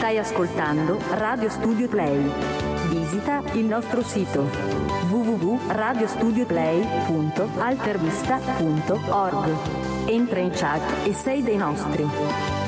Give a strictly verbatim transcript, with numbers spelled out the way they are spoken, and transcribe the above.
Stai ascoltando Radio Studio Play. Visita il nostro sito w w w punto radio studio play punto altervista punto org. Entra in chat e sei dei nostri.